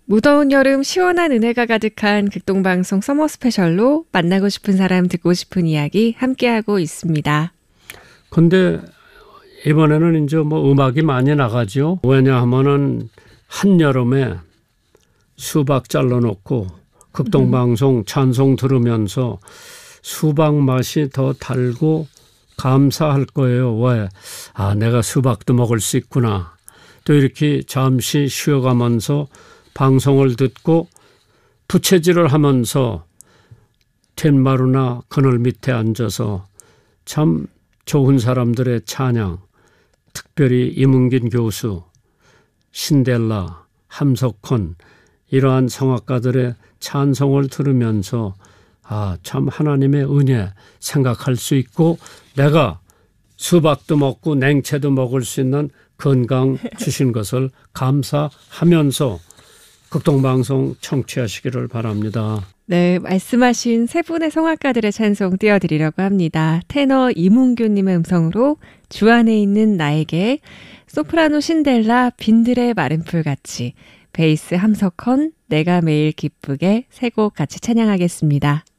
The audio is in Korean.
무더운 여름 시원한 은혜가 가득한 극동방송 서머 스페셜로 만나고 싶은 사람 듣고 싶은 이야기 함께하고 있습니다. 근데 이번에는 이제 뭐 음악이 많이 나가죠. 왜냐하면은 한여름에 수박 잘라놓고 극동방송 찬송 들으면서 수박 맛이 더 달고 감사할 거예요. 왜? 내가 수박도 먹을 수 있구나. 또 이렇게 잠시 쉬어가면서 방송을 듣고 부채질을 하면서 텐마루나 그늘 밑에 앉아서 참 좋은 사람들의 찬양, 특별히 이문긴 교수, 신델라, 함석헌 이러한 성악가들의 찬송을 들으면서 참 하나님의 은혜 생각할 수 있고 내가 수박도 먹고 냉채도 먹을 수 있는 건강 주신 것을 감사하면서 극동방송 청취하시기를 바랍니다. 네, 말씀하신 세 분의 성악가들의 찬송 띄워드리려고 합니다. 테너 이문규님의 음성으로 주 안에 있는 나에게, 소프라노 신델라 빈들의 마른 풀같이, 베이스 함석헌 내가 매일 기쁘게 세 곡 같이 찬양하겠습니다.